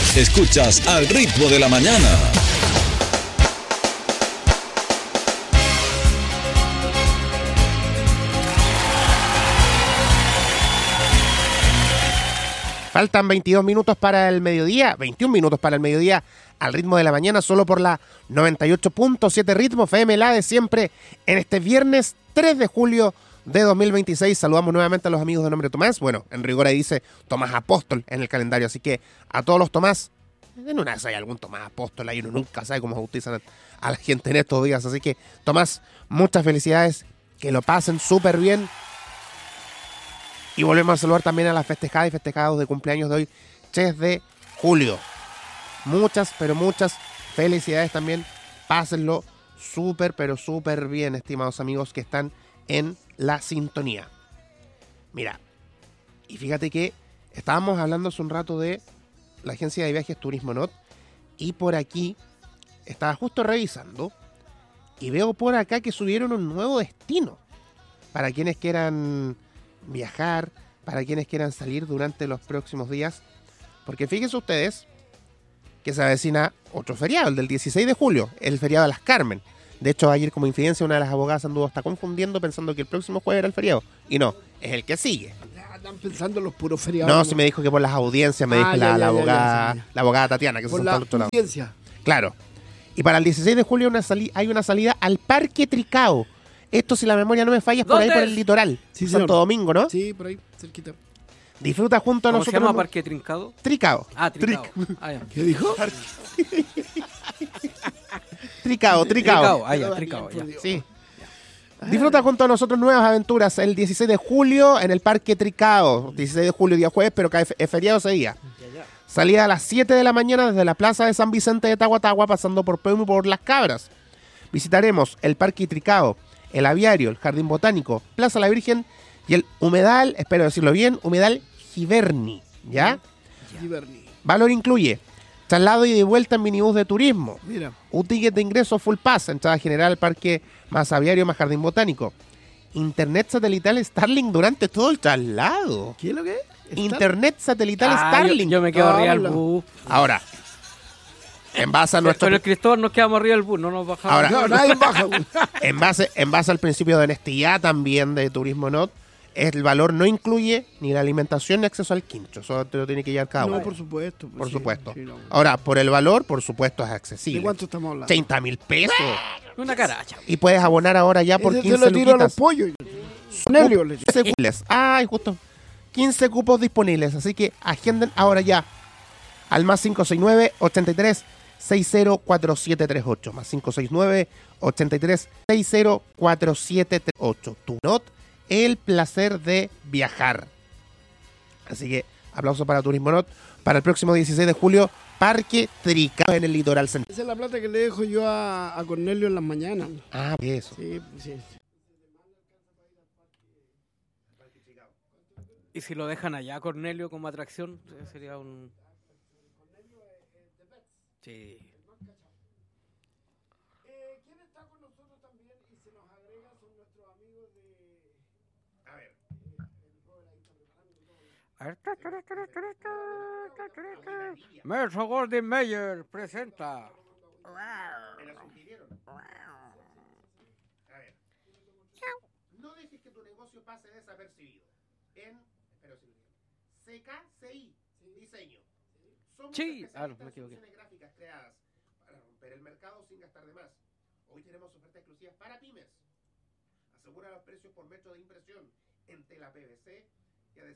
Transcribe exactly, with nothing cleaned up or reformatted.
Escuchas Al Ritmo de la Mañana. Faltan veintidós minutos para el mediodía, veintiún minutos para el mediodía, al ritmo de la mañana, solo por la noventa y ocho punto siete Ritmo F M, la de siempre, en este viernes tres de julio de dos mil veintiséis. Saludamos nuevamente a los amigos de nombre Tomás. Bueno, en rigor ahí dice Tomás Apóstol en el calendario, así que a todos los Tomás, en una vez hay algún Tomás Apóstol, ahí uno nunca sabe cómo bautizan a la gente en estos días, así que Tomás, muchas felicidades, que lo pasen súper bien. Y volvemos a saludar también a las festejadas y festejados de cumpleaños de hoy, tres de julio. Muchas, pero muchas felicidades también. Pásenlo súper, pero súper bien, estimados amigos que están en la sintonía. Mira, y fíjate que estábamos hablando hace un rato de la agencia de viajes Turismo Not, y por aquí estaba justo revisando y veo por acá que subieron un nuevo destino para quienes quieran viajar, para quienes quieran salir durante los próximos días, porque fíjense ustedes que se avecina otro feriado, el del dieciséis de julio, el feriado de las Carmen. De hecho, ayer como infidencia una de las abogadas anduvo hasta confundiendo pensando que el próximo jueves era el feriado, y no, es el que sigue. Ya están pensando los puros feriados. No, sí me dijo que por las audiencias, me Ah, dijo ya, la, ya, la ya, abogada, ya, ya. la abogada Tatiana, que se Por sentó la al otro lado. audiencia. Claro. Y para el dieciséis de julio una sali- hay una salida al Parque Tricao. Esto, si la memoria no me falla, es por ahí ¿Dónde por es? el litoral. Sí, Santo señor. Domingo, ¿no? Sí, por ahí, cerquita. Disfruta junto a ¿Cómo se nosotros. llama Parque Trincado? Tricao. Ah, Trincado. Ah, ya. ¿Qué dijo? Tricao, Tricao. Tricao, ah, ya, Tricao, ya. Sí. Disfruta junto a nosotros nuevas aventuras el dieciséis de julio en el Parque Tricao. dieciséis de julio, día jueves, pero cae fe- es feriado ese día. Salida a las siete de la mañana desde la Plaza de San Vicente de Tahuatahua, pasando por Peumo y por Las Cabras. Visitaremos el Parque Tricao, el Aviario, el Jardín Botánico, Plaza La Virgen y el Humedal, espero decirlo bien, Humedal Giverny, ¿ya? Giverny. Valor incluye traslado y de vuelta en minibús de turismo, Mira. un ticket de ingreso full pass, entrada general al parque más aviario más jardín botánico, internet satelital Starlink durante todo el traslado, ¿Qué es lo que es? internet satelital Ah, yo, Starlink. yo me quedo Ah, arriba del la- bus. Ahora, en base a nuestro Con el Cristóbal nos quedamos arriba del bus, no nos bajamos. Ahora- No, nadie baja. güey. en base en base al principio de honestidad también de Turismo Not, el valor no incluye ni la alimentación ni acceso al quincho, eso te lo tiene que llevar cada uno. No, por supuesto. pues Por sí, supuesto. sí, no. Ahora, por el valor, por supuesto, es ¿De accesible. cuánto estamos hablando? treinta mil pesos. Una caracha. Y puedes abonar ahora ya por Ese se quince lo tiro a los luquitas. pollos. Cornelio, le- quince cupos. Ay, justo. quince cupos disponibles. Así que agenden ahora ya al más cinco seis nueve, ochenta y tres, sesenta cuatro siete tres ocho. Más cinco seis nueve, ochenta y tres, sesenta cuatro siete tres ocho. Tu not, el placer de viajar. Así que aplauso para Turismo Not. Para el próximo dieciséis de julio, Parque Tricao en el litoral central. Esa es la plata que le dejo yo a, a Cornelio en las mañanas. Ah, eso. Sí, sí. Y si lo dejan allá, Cornelio, como atracción, eh, sería un... Sí. ¿Quién está con nosotros también y se nos agrega son nuestros amigos de... A ver. Metro Golden Mayer presenta. No dejes que tu negocio pase desapercibido. En espero decirlo bien, C K C I Diseño. Somos Sí. especialistas Ah, no, me en equivoqué. soluciones gráficas creadas para romper el mercado sin gastar de más. Hoy tenemos ofertas exclusivas para pymes. Asegura los precios por metro de impresión en tela P V C